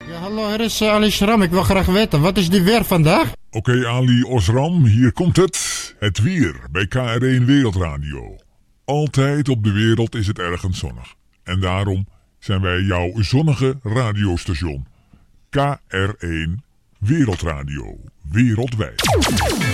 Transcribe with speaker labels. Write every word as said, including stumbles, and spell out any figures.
Speaker 1: Ja, hallo, er is uh, Ali Schram. Ik wil graag weten, wat is die weer vandaag?
Speaker 2: Oké, okay, Ali Osram, hier komt het. Het weer bij K R één Wereldradio. Altijd op de wereld is het ergens zonnig. En daarom zijn wij jouw zonnige radiostation. K R één Wereldradio. Wereldwijd.